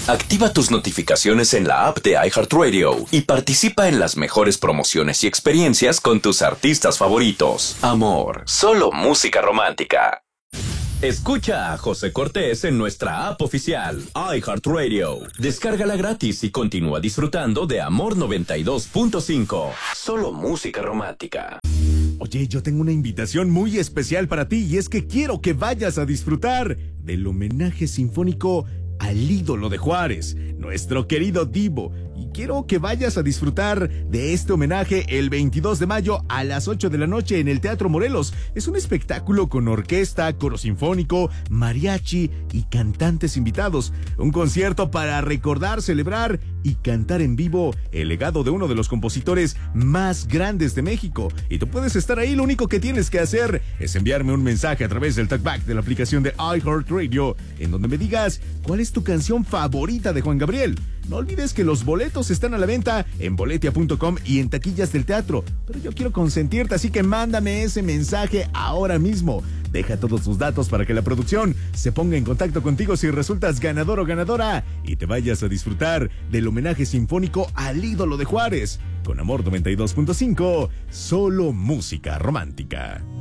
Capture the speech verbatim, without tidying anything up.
Activa tus notificaciones en la app de iHeartRadio y participa en las mejores promociones y experiencias con tus artistas favoritos. Amor, solo música romántica. Escucha a José Cortés en nuestra app oficial, iHeartRadio. Descárgala gratis y continúa disfrutando de Amor noventa y dos punto cinco. Solo música romántica. Oye, yo tengo una invitación muy especial para ti y es que quiero que vayas a disfrutar del homenaje sinfónico al ídolo de Juárez, nuestro querido Divo. Y quiero que vayas a disfrutar de este homenaje el veintidós de mayo a las ocho de la noche en el Teatro Morelos. Es un espectáculo con orquesta, coro sinfónico, mariachi y cantantes invitados. Un concierto para recordar, celebrar y cantar en vivo el legado de uno de los compositores más grandes de México. Y tú puedes estar ahí, lo único que tienes que hacer es enviarme un mensaje a través del talkback de la aplicación de iHeartRadio, en donde me digas cuál es tu canción favorita de Juan Gabriel. No olvides que los boletos están a la venta en boletia punto com y en taquillas del teatro. Pero yo quiero consentirte, así que mándame ese mensaje ahora mismo. Deja todos tus datos para que la producción se ponga en contacto contigo si resultas ganador o ganadora y te vayas a disfrutar del homenaje sinfónico al ídolo de Juárez. Con Amor noventa y dos punto cinco, solo música romántica.